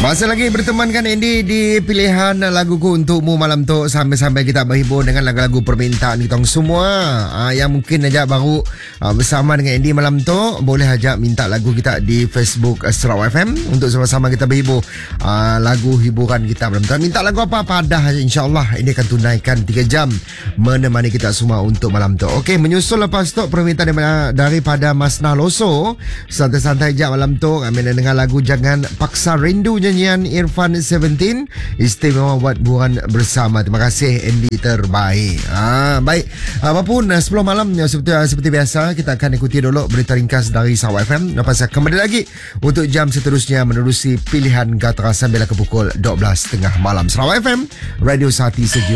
Masih lagi bertemankan Andy di pilihan laguku untukmu malam tu, sampai-sampai kita berhibur dengan lagu-lagu permintaan kita semua. Yang mungkin aja baru bersama dengan Andy malam tu, boleh aja minta lagu kita di Facebook Sarawak FM untuk sama-sama kita berhibur. Lagu hiburan kita malam tu. Minta lagu apa padah aja, insya-Allah ini akan tunaikan 3 jam menemani kita semua untuk malam tu. Okey, menyusul lepas tu permintaan daripada Mas Naloso, santai-santai je malam tu kami dengar lagu Jangan Paksa Rindu, nyanyian Irfan 17, istimewa buat buruan bersama. Terima kasih Andy, terbaik. Baik, apapun 10 malam seperti biasa, kita akan ikuti dulu berita ringkas dari Sarawak FM. Lepas saya kembali lagi untuk jam seterusnya menerusi pilihan Gatra sambil ke pukul 12.30 malam. Sarawak FM, Radio Sati Sejuk.